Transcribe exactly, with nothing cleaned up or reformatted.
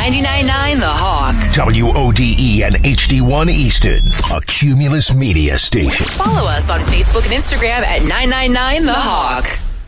ninety-nine point nine The Hawk. W O D E and H D one Easton, a Cumulus Media station. Follow us on Facebook and Instagram at nine nine nine The Hawk.